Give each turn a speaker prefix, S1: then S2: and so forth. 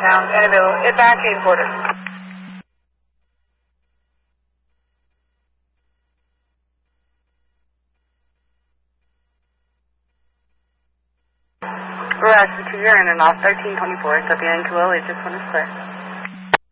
S1: downtown Annabelle. It's back in quarter. We're asking to your in and off 1324, Sophia and Khalil, just one is clear.